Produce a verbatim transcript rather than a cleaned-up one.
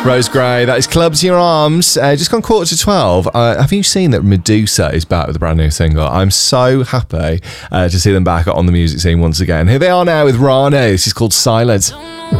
Rose Gray, that is Clubs in Your Arms. Uh, just gone quarter to twelve. Uh, have you seen that Medusa is back with a brand new single? I'm so happy uh, to see them back on the music scene once again. Here they are now with Rana. This is called Silence.